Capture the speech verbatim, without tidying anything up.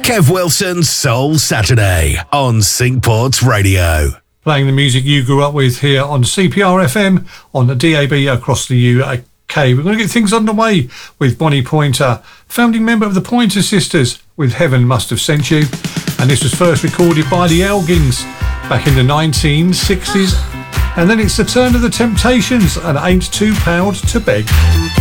Kev Wilson's Soul Saturday on Syncport Radio. Playing the music you grew up with here on C P R F M, on the D A B across the U K. We're going to get things underway with Bonnie Pointer, founding member of the Pointer Sisters, with Heaven Must Have Sent You. And this was first recorded by the Elgins back in the nineteen sixties. And then it's the turn of the Temptations and Ain't Too Proud to Beg.